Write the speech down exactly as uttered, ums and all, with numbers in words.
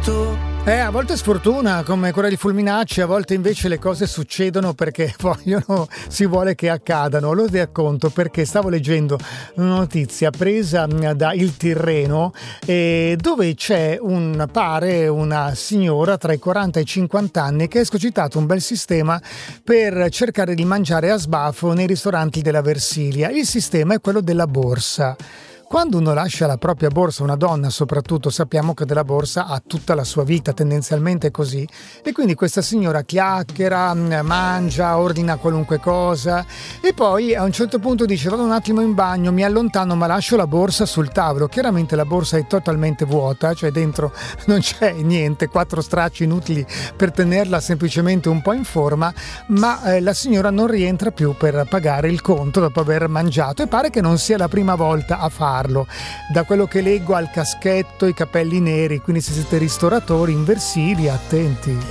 tutto. Eh, a volte sfortuna come quella di Fulminacci, a volte invece le cose succedono perché vogliono, si vuole che accadano. Lo racconto perché stavo leggendo una notizia presa da Il Tirreno, eh, dove c'è un pare una signora tra i quaranta e i cinquanta anni che ha escogitato un bel sistema per cercare di mangiare a sbafo nei ristoranti della Versilia. Il sistema è quello della borsa. Quando uno lascia la propria borsa, una donna soprattutto, sappiamo che della borsa ha tutta la sua vita, tendenzialmente così, e quindi questa signora chiacchiera, mangia, ordina qualunque cosa e poi a un certo punto dice vado un attimo in bagno, mi allontano ma lascio la borsa sul tavolo. Chiaramente la borsa è totalmente vuota, cioè dentro non c'è niente, quattro stracci inutili per tenerla semplicemente un po' in forma, ma eh, la signora non rientra più per pagare il conto dopo aver mangiato e pare che non sia la prima volta a farlo. Da quello che leggo al caschetto, i capelli neri, quindi se siete ristoratori in Versilia, attenti.